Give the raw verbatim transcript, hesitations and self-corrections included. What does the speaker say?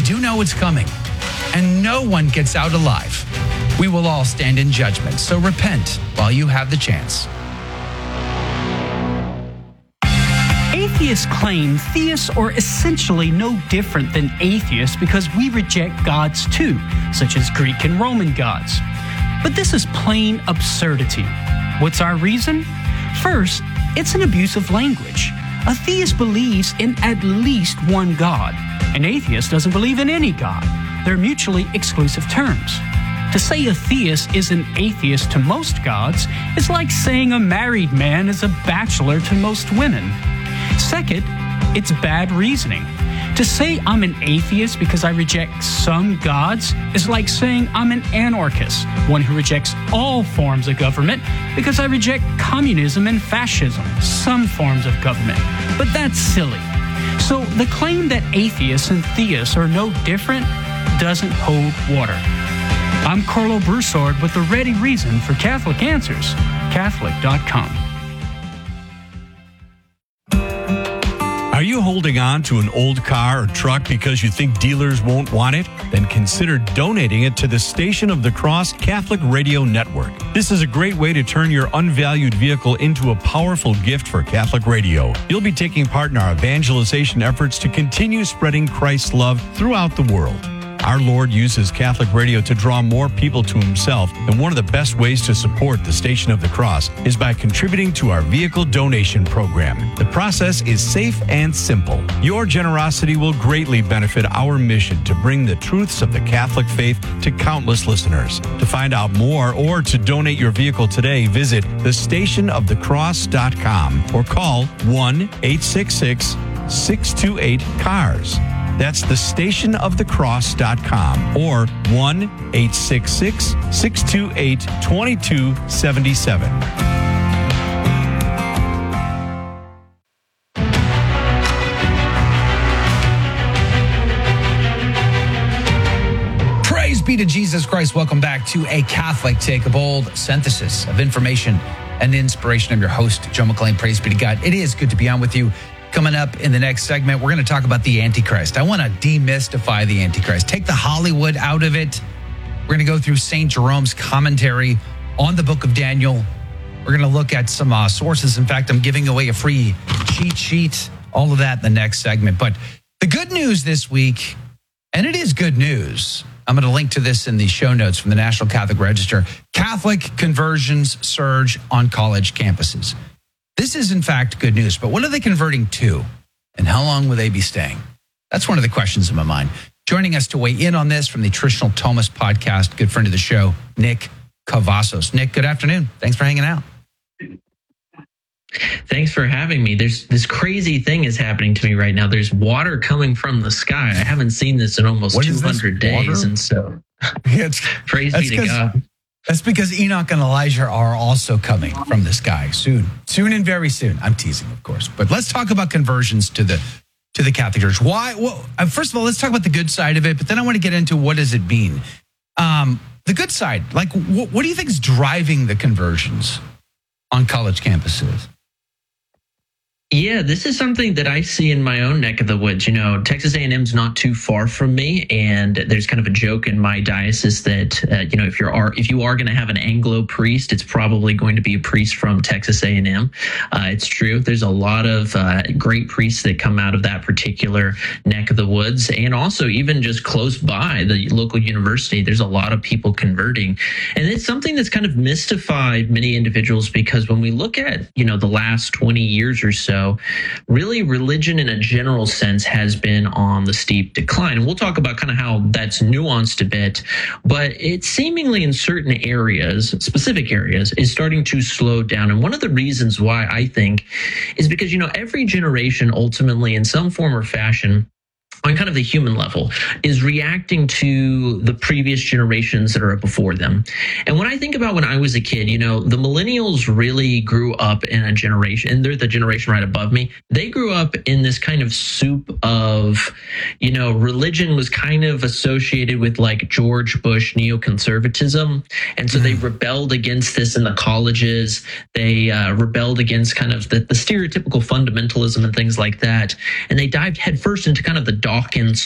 do know it's coming, and no one gets out alive. We will all stand in judgment, so repent while you have the chance. Atheists claim theists are essentially no different than atheists because we reject gods too, such as Greek and Roman gods. But this is plain absurdity. What's our reason? First, it's an abuse of language. A theist believes in at least one God. An atheist doesn't believe in any God. They're mutually exclusive terms. To say a theist is an atheist to most gods is like saying a married man is a bachelor to most women. Second, it's bad reasoning. To say I'm an atheist because I reject some gods is like saying I'm an anarchist, one who rejects all forms of government because I reject communism and fascism, some forms of government. But that's silly. So the claim that atheists and theists are no different doesn't hold water. I'm Carlo Broussard with the ready reason for Catholic Answers, Catholic dot com. Are you holding on to an old car or truck because you think dealers won't want it? Then consider donating it to the Station of the Cross Catholic Radio Network. This is a great way to turn your unvalued vehicle into a powerful gift for Catholic radio. You'll be taking part in our evangelization efforts to continue spreading Christ's love throughout the world. Our Lord uses Catholic radio to draw more people to himself, and one of the best ways to support the Station of the Cross is by contributing to our vehicle donation program. The process is safe and simple. Your generosity will greatly benefit our mission to bring the truths of the Catholic faith to countless listeners. To find out more or to donate your vehicle today, visit the station of the cross dot com or call one eight six six, six two eight, C A R S. That's the station of the cross dot com or one eight six six, six two eight, two two seven seven. Praise be to Jesus Christ. Welcome back to A Catholic Take, a bold synthesis of information and inspiration. I'm your host, Joe McLean. Praise be to God. It is good to be on with you. Coming up in the next segment, we're going to talk about the Antichrist. I want to demystify the Antichrist. Take the Hollywood out of it. We're going to go through Saint Jerome's commentary on the book of Daniel. We're going to look at some uh, sources. In fact, I'm giving away a free cheat sheet. All of that in the next segment. But the good news this week, and it is good news, I'm going to link to this in the show notes from the National Catholic Register. Catholic conversions surge on college campuses. This is, in fact, good news, but what are they converting to, and how long will they be staying? That's one of the questions in my mind. Joining us to weigh in on this from the Traditional Thomas podcast, good friend of the show, Nick Cavazos. Nick, good afternoon. Thanks for hanging out. Thanks for having me. There's this crazy thing is happening to me right now. There's water coming from the sky. I haven't seen this in almost what two hundred days, and so it's, praise be to God. That's because Enoch and Elijah are also coming from the sky soon. Soon and very soon. I'm teasing, of course. But let's talk about conversions to the to the Catholic Church. Why? Well, first of all, let's talk about the good side of it, but then I want to get into what does it mean. Um, the good side, like what, what do you think is driving the conversions on college campuses? Yeah, this is something that I see in my own neck of the woods. You know, Texas A and M's not too far from me, and there's kind of a joke in my diocese that uh, you know, if you're are, if you are going to have an Anglo priest, it's probably going to be a priest from Texas A and M. Uh, it's true. There's a lot of uh, great priests that come out of that particular neck of the woods, and also even just close by the local university, there's a lot of people converting, and it's something that's kind of mystified many individuals because when we look at you know the last twenty years or so. Really, religion in a general sense has been on the steep decline. And we'll talk about kind of how that's nuanced a bit, but it's seemingly in certain areas, specific areas, is starting to slow down. And one of the reasons why I think is because, you know, every generation ultimately in some form or fashion on kind of the human level, is reacting to the previous generations that are before them. And when I think about when I was a kid, you know, the millennials really grew up in a generation, and they're the generation right above me. They grew up in this kind of soup of, you know, religion was kind of associated with like George Bush neoconservatism. And so they rebelled against this in the colleges. They uh, rebelled against kind of the, the stereotypical fundamentalism and things like that. And they dived headfirst into kind of the Dawkins